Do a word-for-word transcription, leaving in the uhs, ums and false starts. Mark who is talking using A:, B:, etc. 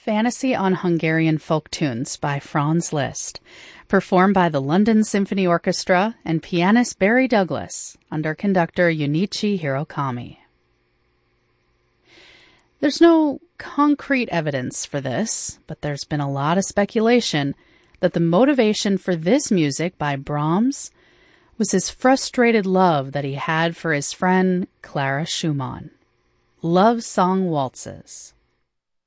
A: Fantasy on Hungarian Folk Tunes by Franz Liszt, performed by the London Symphony Orchestra and pianist Barry Douglas under conductor Junichi Hirokami. There's no concrete evidence for this, but there's been a lot of speculation that the motivation for this music by Brahms was his frustrated love that he had for his friend Clara Schumann. Love Song Waltzes.